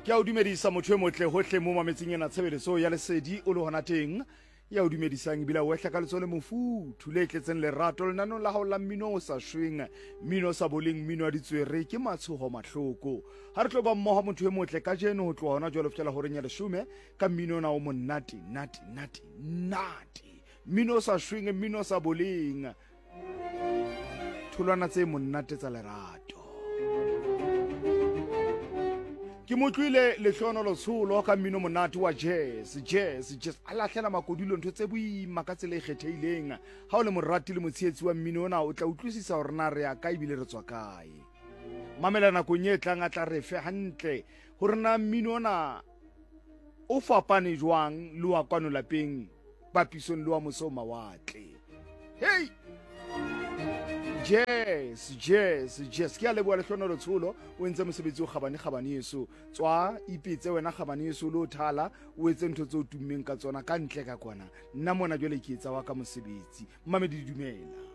Ke a o dumedisa motho e motle hohle mo mametseng ena tshebeletso ya lesedi o le hona teng ya o dumedisang ebile o hla ka letso le mofuthu le tletseng lerato lenanong la hao la mmino o sa shweng mmino o sa boleng mmino wa ditswere ke matshoho mahloko ha re tlo ba mmoho motho e motle ka jeno ho tloha hona jwale fela horeng ya leshume ka mmino ona o monate nati mmino o sa shweng mmino o sa boleng tholwana tse monate tsa lerato ke motlwile lehlono tsholo ka mmino monate wa jazz a lahlela makodilo ntho tse boima ka tsela e kgethehileng ha o le morati le motshehetsi wa mmino ona o tla utlwisisa hore na re ya ka ebile re tswa kae mamela nakong e tlang a tla re fe hantle hore na mmino ona o fapane jwang le wa kwano lapeng papisong le wa mose mawatle hey Jazz ke a leboha lehlono tsholo o entse mosebetsi o kgabane yeso tswa ipetse wena kgabane yeso le o thala o etse ntho tse o tummeng ka tsona ka ntle ka kwana nna mona jwale ke etsa wa ka mosebetsi mmamedi dumela